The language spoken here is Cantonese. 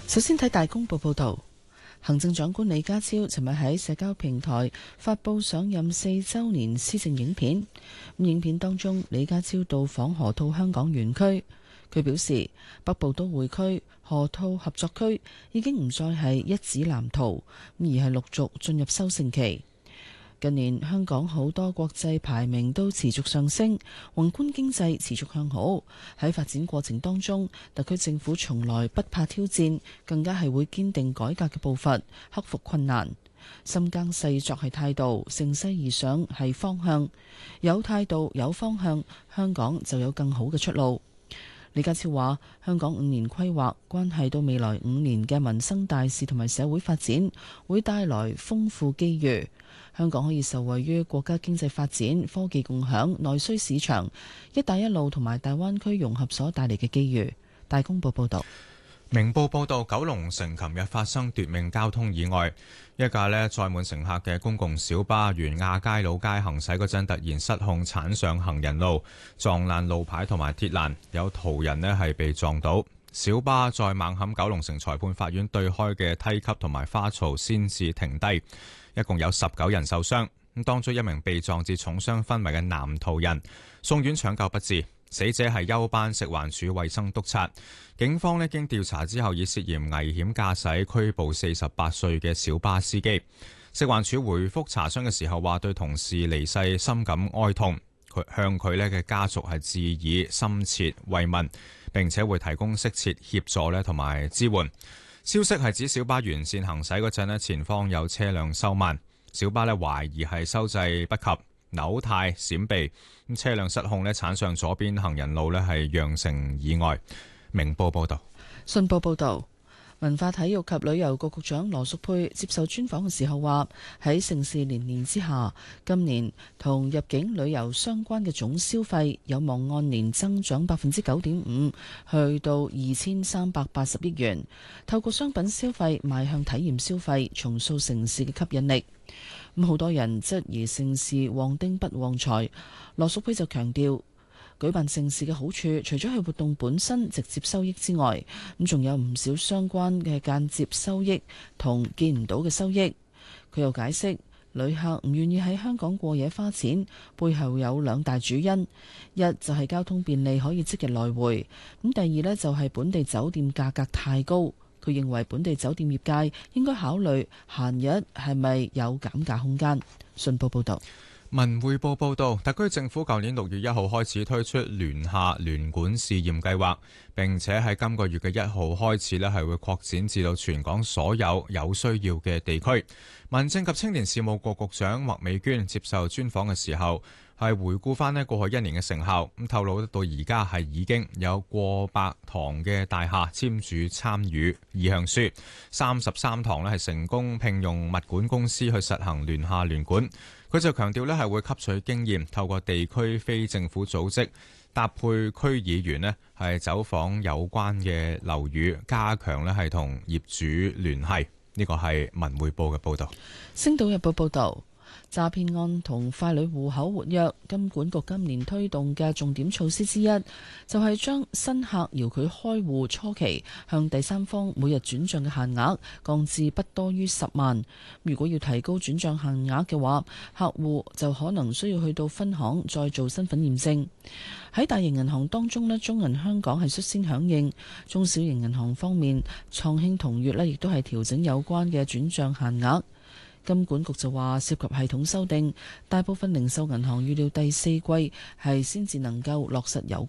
首先睇大公報報導，行政長官李家超尋日喺社交平台發布上任4週年施政影片。影片當中，李家超到訪河套香港園區，佢表示北部都會區河套合作區已經唔再係一紙藍圖，而係陸續進入收成期。近年香港好多國際排名都持續上升，宏觀經濟持續向好。喺發展過程當中，特區政府從來不怕挑戰，更加係會堅定改革嘅步伐，克服困難。深耕細作係態度，乘勢而上係方向。有態度有方向，香港就有更好嘅出路。李家超話：香港5年規劃關係到未來5年嘅民生大事同埋社會發展，會帶來豐富機遇。香港可以受惠於國家經濟發展、科技共享、內需市場、一帶一路同埋大灣區融合所帶嚟嘅機遇。大公報報道。 明報報道，九龍城琴日發生奪命交通意外，一架載滿乘客嘅公共小巴沿亞皆老街行駛嗰陣，突然失控鏟上行人路，撞爛路牌同埋鐵欄，有途人係被撞倒。小巴再猛冚九龍城裁判法院對開嘅梯級同埋花槽先至停低，一共有19人受傷。咁當中一名被撞至重傷昏迷嘅男途人送院搶救不治。死者係休班食環署衛生督察。警方經調查之後，以涉嫌危險駕駛拘捕48歲嘅小巴司機。食環署回覆查詢嘅時候話，對同事離世深感哀痛，佢向佢嘅家族係致以深切慰問，並且會提供適切協助同埋支援。消息係指小巴沿線行駛嗰陣前方有車輛收慢，小巴懷疑係收掣不及，扭軚閃避，咁車輛失控鏟上左邊行人路係釀成意外。明報報道。 信報報道，文化體育及旅遊局局長羅淑佩接受專訪嘅時候話，喺盛事連連之下，今年同入境旅遊相關嘅總消費有望按年增長9.5%，去到2380億元。透過商品消費邁向體驗消費，重塑盛事嘅吸引力。咁好多人質疑盛事旺丁不旺財，羅淑佩就強調，舉辦盛事嘅好處，除咗係活動本身直接收益之外，咁仲有唔少相關嘅間接收益同見唔到嘅收益。佢又解釋，旅客唔願意喺香港過夜花錢，背後有2大主因，一就係交通便利可以即日來回，咁第二呢，就係本地酒店價格太高。佢認為本地酒店業界應該考慮閒日係咪有減價空間。信報報道。 文匯報報道，特區政府舊年6月1號開始推出聯廈聯管試驗計劃，並且喺今個月嘅1號開始係會擴展至到全港所有有需要嘅地區。民政及青年事務局局長麥美娟接受專訪嘅時候，係回顧翻過去1年嘅成效，咁透露到而家係已經有過百幢嘅大廈簽署參與意向書，33幢係成功聘用物管公司去實行聯廈聯管。佢就強調係會吸取經驗，透過地區非政府組織搭配區議員係走訪有關嘅樓宇，加強係同業主聯繫。呢個係文匯報嘅報導。 星島日報報導。詐騙案同傀儡戶口活躍，金管局今年推動嘅重點措施之一，就係將新客遙距開戶初期向第三方每日轉賬嘅限額降至不多於10萬。如果要提高轉賬限額嘅話，客戶就可能需要去到分行再做身份驗證。喺大型銀行當中咧，中銀香港係率先響應。中小型銀行方面，創興同業咧亦都係調整有關嘅轉賬限額。金管局就話涉及系統修訂，大部分零售銀行預料第4季係先至能夠落實有